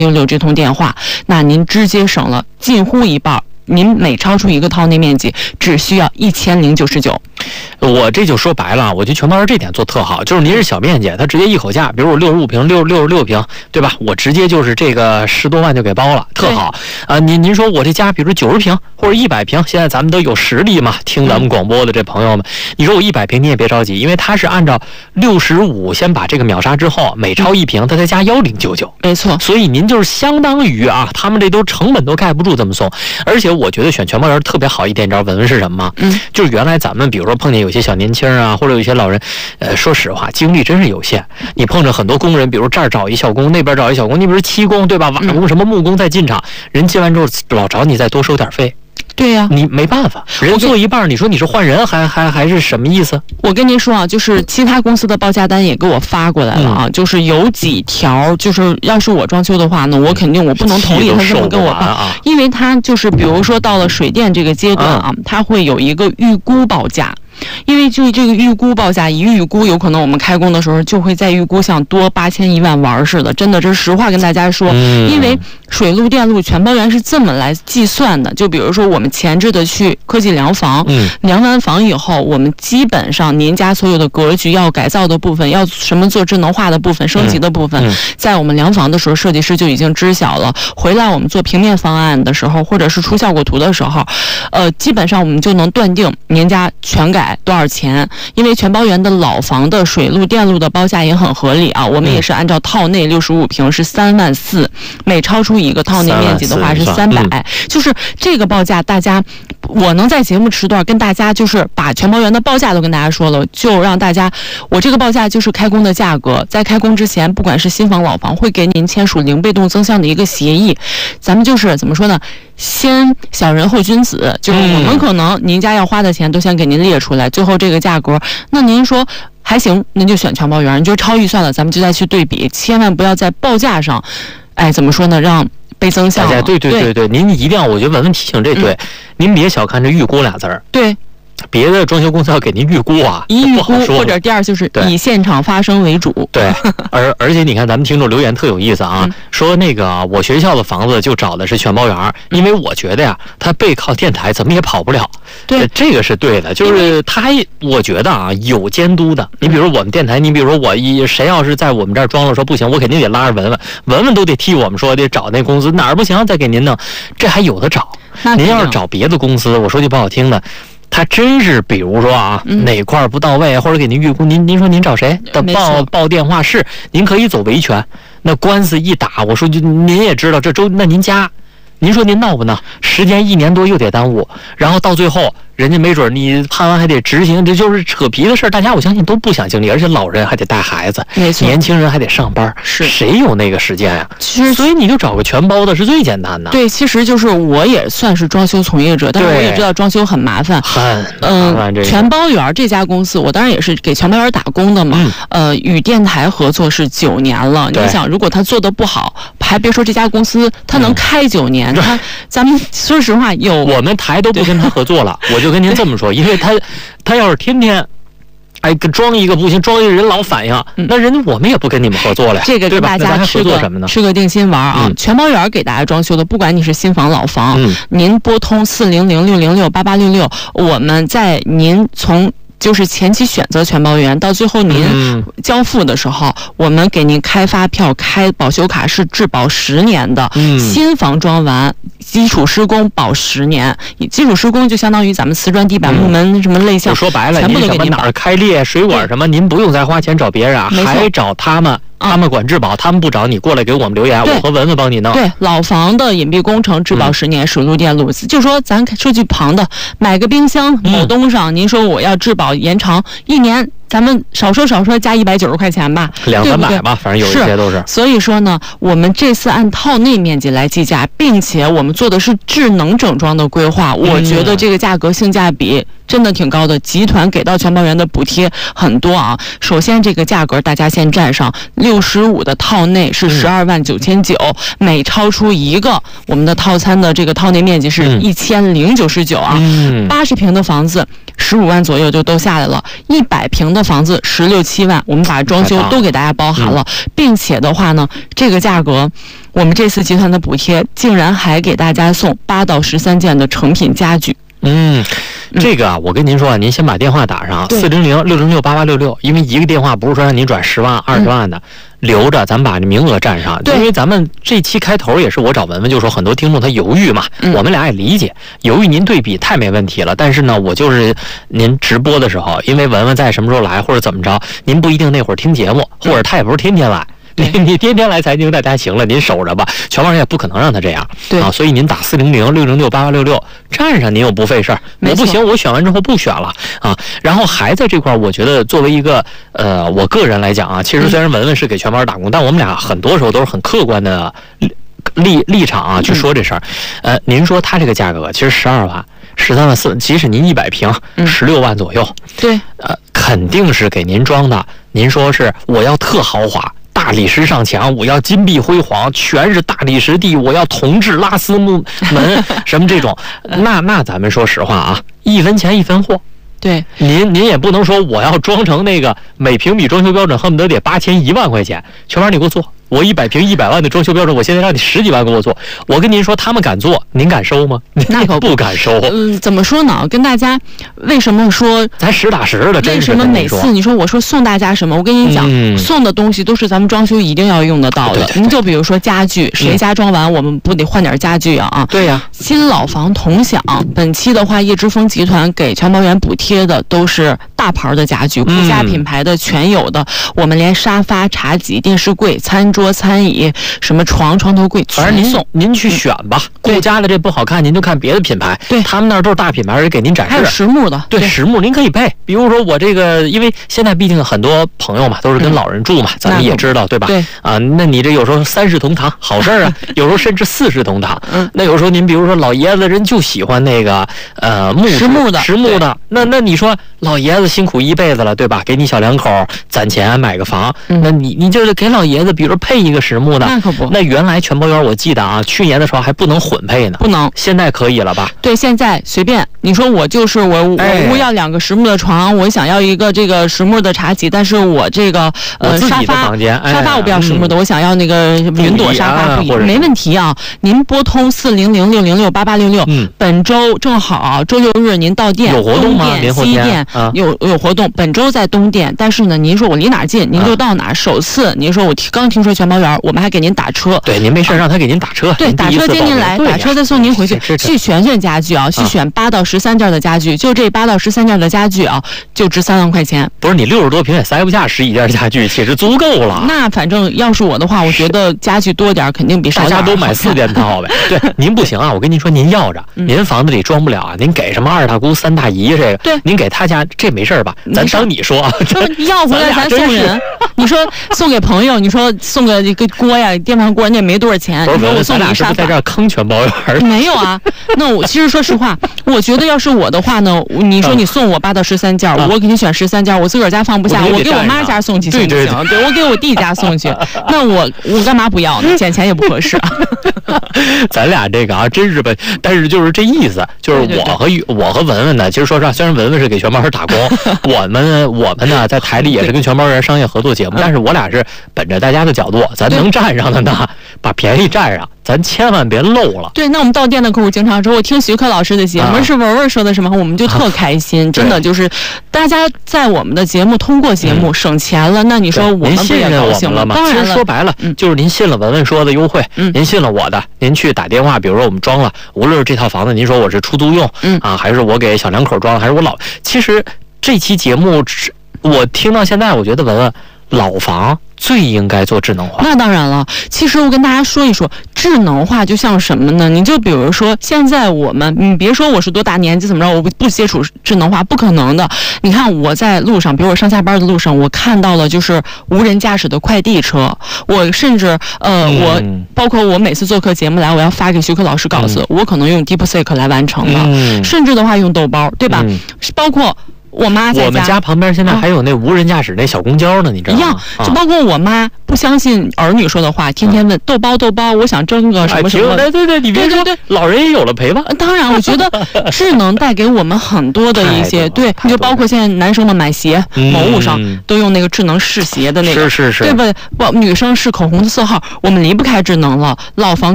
8866这通电话，那您直接省了近乎一半。您每超出一个套内面积，只需要1099。 我这就说白了，我觉得全包园这点做特好，就是您是小面积，它直接一口价，比如我65平、66平，对吧？我直接就是这个10多万就给包了，特好。您说我这家，比如90平或者100平，现在咱们都有实力嘛，听咱们广播的这朋友们，你说我100平你也别着急，因为它是按照65先把这个秒杀之后，每超1平它再加1099， 没错。 所以您就是相当于啊，他们这都成本都盖不住这么送，而且我觉得选全包园特别好一点，你知道文文是什么吗？就是原来咱们比如说碰见有些小年轻啊，或者有一些老人，说实话精力真是有限。你碰着很多工人，比如这儿找一小工，那边找一小工，你比如漆工对吧，瓦工什么木工再进场，人进完之后老找你再多收点费。 对呀， 你没办法，人做一半，你说你是换人还是什么意思？ 我跟您说啊，就是其他公司的报价单也给我发过来了啊，就是有几条，就是要是我装修的话呢，我肯定我不能同意他这么跟我报，因为他就是比如说到了水电这个阶段啊，他会有一个预估报价。因为就这个预估报价，一预估有可能我们开工的时候就会在预估像多8000、1万玩似的，真的这是实话跟大家说。因为水路电路全包园是这么来计算的，就比如说我们前置的去科技量房，量完房以后，我们基本上您家所有的格局要改造的部分，要什么做智能化的部分、升级的部分，在我们量房的时候，设计师就已经知晓了。回来我们做平面方案的时候，或者是出效果图的时候，基本上我们就能断定您家全改多少钱。因为全包园的老房的水路电路的报价也很合理啊，我们也是按照套内65平是3万4，每超出一个套内面积的话是300，就是这个报价大家。我能在节目时段跟大家就是把全包园的报价都跟大家说了，就让大家，我这个报价就是开工的价格，在开工之前，不管是新房老房，会给您签署零被动增项的一个协议。咱们就是怎么说呢？先小人后君子，就是我们可能您家要花的钱都先给您列出来，最后这个价格，那您说还行，您就选全包园；你就超预算了，咱们就再去对比，千万不要在报价上，怎么说呢？让被增项了。 对，您一定要，我觉得文文提醒这对，您别小看这预估俩字儿。 对。 别的装修公司要给您预估啊， 以预估或者第二就是以现场发生为主。 对，而且你看咱们听众留言特有意思啊，说那个我学校的房子就找的是全包园，因为我觉得呀，它背靠电台怎么也跑不了。 对， 这个是对的，就是他我觉得啊有监督的。你比如说我们电台，你比如说谁要是在我们这儿装了说不行，我肯定得拉着文文都得替我们说得找那公司哪儿不行再给您弄，这还有的找。您要是找别的公司，我说句不好听的。他真是，比如说啊，哪块不到位，或者给您预估，您说您找谁的报电话是，您可以走维权。那官司一打，我说就您也知道，那您家，您说您闹不闹？时间1年多又得耽误，然后到最后。人家没准你判完还得执行，这就是扯皮的事儿。大家我相信都不想经历，而且老人还得带孩子， 没错， 年轻人还得上班， 是谁有那个时间呀？ 其实， 所以你就找个全包的是最简单的。 对，其实就是我也算是装修从业者，但是我也知道装修很麻烦，全包园这家公司，我当然也是给全包园打工的嘛。与电台合作是9年了。你想，如果他做的不好，还别说这家公司，他能开9年，咱们说实话我们台都不跟他合作了，我就跟您这么说，因为他要是天天，装一个不行，装一个人老反应，那人家我们也不跟你们合作了呀。 这个跟大家吃个定心丸啊！全包园给大家装修的，不管你是新房老房，您拨通400-606-8866，我们在您从。就是前期选择全包园，到最后您交付的时候，我们给您开发票、开保修卡是质保10年的。新房装完，基础施工保10年。基础施工就相当于咱们瓷砖、地板、木门什么类项， 说白了， 全部都给您哪儿开裂、水管什么，您不用再花钱找别人啊，还找他们。他们管质保，他们不找你过来给我们留言，我和文文帮你弄。 对，老房的隐蔽工程质保10年，水路电路。就说咱说句旁的，买个冰箱某东上，您说我要质保延长1年。咱们少说加190块钱吧 ，200-300吧，反正有一些都是。 所以说呢，我们这次按套内面积来计价，并且我们做的是智能整装的规划，我觉得这个价格性价比真的挺高的。集团给到全包园的补贴很多啊。首先这个价格大家先占上，65的套内是12.999万，每超出一个，我们的套餐的这个套内面积是1099啊。80平的房子15万左右就都下来了，100平的房子16-17万，我们把装修都给大家包含了，并且的话呢，这个价格我们这次集团的补贴竟然还给大家送8到13件的成品家具。 这个啊，我跟您说啊，您先把电话打上400-606-8866，因为一个电话不是说让您转10万、20万的，留着咱们把这名额占上。因为咱们这期开头也是我找文文就说很多听众他犹豫嘛，我们俩也理解，犹豫您对比太没问题了。但是呢，我就是您直播的时候，因为文文在什么时候来或者怎么着，您不一定那会儿听节目，或者他也不是天天来。你天天来财经大家行了，您守着吧，全网也不可能让他这样啊，所以您打400-606-8866站上，您又不费事儿。我不行，我选完之后不选了啊。然后还在这块，我觉得作为一个我个人来讲啊，其实虽然文文是给全包打工，但我们俩很多时候都是很客观的立场啊去说这事儿。您说他这个价格其实12万、13万4，即使您100平16万左右， 对， 肯定是给您装的。您说是我要特豪华。大理石上墙，我要金碧辉煌，全是大理石地，我要铜制拉丝木门，什么这种，那咱们说实话啊，1分钱1分货。 对， 您也不能说我要装成那个每平米装修标准恨不得得8000、1万块钱，全班你给我做。我100平100万的装修标准，我现在让你10几万给我做。我跟您说，他们敢做，您敢收吗？ 那可不敢收。 怎么说呢？跟大家为什么说咱实打实的？ 为什么每次你说我说送大家什么？我跟你讲，送的东西都是咱们装修一定要用得到的。您就比如说家具，谁家装完，我们不得换点家具啊？ 对呀。 新老房同享，本期的话，叶之峰集团给全包员补贴的都是大牌的家具，国家品牌的全有的。我们连沙发、茶几、电视柜、餐桌、餐椅，什么床头柜， 反正您去选吧。顾家的这不好看，您就看别的品牌。 对， 他们那儿都是大品牌，而且给您展示。 还有实木的， 对，实木您可以配。比如说我这个，因为现在毕竟很多朋友嘛，都是跟老人住嘛，咱们也知道，对吧？ 对啊，那你这有时候3世同堂，好事儿啊；有时候甚至4世同堂。那有时候您比如说老爷子人就喜欢那个实木的， 那你说老爷子辛苦一辈子了，对吧？给你小两口攒钱买个房，那你就是给老爷子，比如说配一个实木的， 那可不。 那原来全包员我记得啊，去年的时候还不能混配呢， 不能， 现在可以了吧？ 对，现在随便你说，我就是我屋要2个实木的床，我想要一个这个实木的茶几，但是我这个沙发我不要实木的，我想要那个云朵沙发不没问题啊。您拨通400-606-8866，本周正好周6日您到店， 有活动吗？ 西店有活动，本周在东店，但是呢，您说我离哪儿近，您就到哪儿。首次您说我刚听说全包员，我们还给您打车。 对，您没事让他给您打车。 对，打车接您来，打车再送您回去。去选家具啊，去选8到13件的家具，就这8到13件的家具啊，就值3万块钱。 不是你60多平也塞不下10几件家具，其实足够了。 那反正要是我的话，我觉得家具多点肯定比少点。 大家都买4件套呗。对，您不行啊，我跟您说，您要着，您房子里装不了啊，您给什么2大姑3大姨这个， 对， 您给他家这没事吧？咱当你说啊， 要回来咱送人。你说送给朋友，你说送个一个锅呀，电饭锅，那也没多少钱。 不是， 我送你沙发， 在这儿坑全包员。 没有啊，那我其实说实话，我觉得要是我的话呢，你说你送我8到13件，我给你选13件，我自个儿家放不下，我给我妈家送去行不行？对，我给我弟家送去，那我干嘛不要呢？捡钱也不合适啊。 咱俩这个啊，真是吧？但是就是这意思，就是我和文文呢，其实说实话，虽然文文是给全包员打工，我们呢在台里也是跟全包员商业合作节目，但是我俩是本着大家的角度，咱能占上的呢，把便宜占上，咱千万别漏了。 对，那我们到店的客户经常说，我听徐克老师的节目是文文说的什么，我们就特开心，真的就是大家在我们的节目通过节目省钱了，那你说我们不也高兴了吗？ 当然了， 其实说白了，就是您信了文文说的优惠，您信了我的，您去打电话，比如说我们装了，无论是这套房子，您说我是出租用，还是我给小两口装，还是我其实这期节目我听到现在，我觉得文文老房最应该做智能化。 那当然了，其实我跟大家说一说，智能化就像什么呢？你就比如说，现在你别说我是多大年纪怎么着，我不接触智能化，不可能的。你看我在路上，比如我上下班的路上，我看到了就是无人驾驶的快递车，我甚至我包括我每次做客节目来，我要发给徐克老师稿子，我可能用 DeepSeek 来完成的，甚至的话用豆包，对吧？包括我妈在家， 我们家旁边现在还有那无人驾驶那小公交呢，你知道吗？ 一样，就包括我妈不相信儿女说的话，天天问豆包，我想蒸个什么什么。 对，你别说，老人也有了陪伴。 当然，我觉得智能带给我们很多的一些，对，你就包括现在男生们买鞋，某物上都用那个智能试鞋的那个， 是， 对吧？女生试口红的色号，我们离不开智能了，老房